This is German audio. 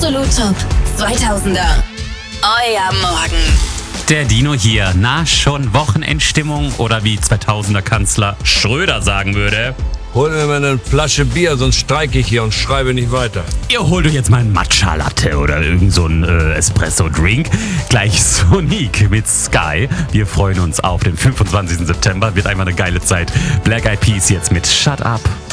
Absolut Top 2000er. Euer Morgen. Der Dino hier. Na, schon Wochenendstimmung oder wie 2000er Kanzler Schröder sagen würde: Hol mir mal eine Flasche Bier, sonst streike ich hier und schreibe nicht weiter. Ihr holt euch jetzt mal einen Matcha-Latte oder irgend so einen Espresso-Drink. Gleich Sonic mit Sky. Wir freuen uns auf den 25. September. Wird einfach eine geile Zeit. Black Eyed Peas jetzt mit Shut Up.